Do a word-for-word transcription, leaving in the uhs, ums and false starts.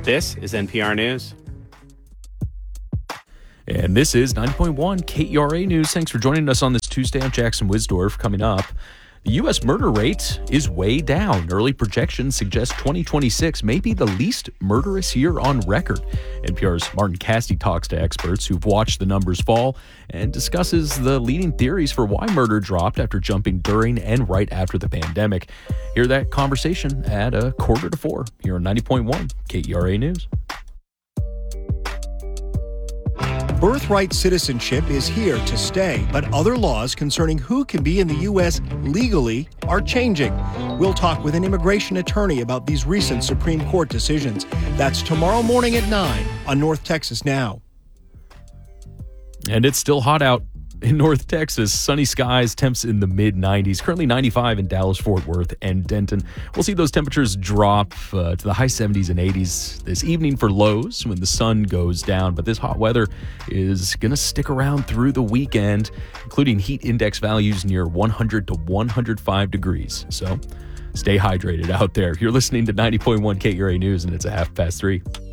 This is N P R News. And this is ninety point one K E R A News. Thanks for joining us on this Tuesday. I'm Jackson Wisdorf. Coming up, the U S murder rate is way down. Early projections suggest twenty twenty-six may be the least murderous year on record. N P R's Martin Cassidy talks to experts who've watched the numbers fall and discusses the leading theories for why murder dropped after jumping during and right after the pandemic. Hear that conversation at a quarter to four here on ninety point one K E R A News. Birthright citizenship is here to stay, but other laws concerning who can be in the U S legally are changing. We'll talk with an immigration attorney about these recent Supreme Court decisions. That's tomorrow morning at nine on North Texas Now. And it's still hot out in North Texas. Sunny skies, temps in the mid nineties. Currently ninety-five in Dallas, Fort Worth, and Denton. We'll see those temperatures drop uh, to the high seventies and eighties this evening for lows when the sun goes down. But this hot weather is going to stick around through the weekend, including heat index values near one hundred to one hundred five degrees. So stay hydrated out there. You're listening to ninety point one K E R A News, and it's a half past three.